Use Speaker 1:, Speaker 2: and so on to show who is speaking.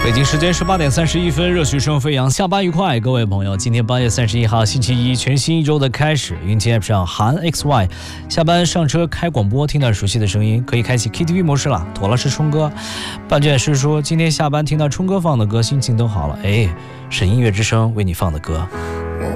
Speaker 1: 北京时间是8点31分，热血声飞扬，下班愉快，各位朋友。今天8月31号，星期一，全新一周的开始。云听 App 上韩 XY， 下班上车开广播，听到熟悉的声音，可以开启 KTV 模式了。妥了是冲哥，半卷是说今天下班听到冲哥放的歌，心情都好了。哎，是音乐之声为你放的歌。